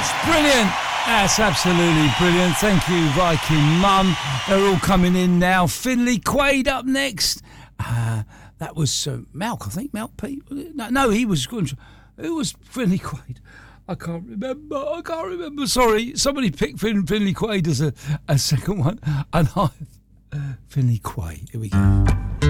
Brilliant. That's absolutely brilliant. Thank you, Viking Mum. They're all coming in now. Finley Quaid up next. That was Malk, I think. Malk P. No, he was. Who was Finley Quaid? I can't remember. Sorry. Somebody picked Finley Quaid as a second one. And Finley Quaid. Here we go.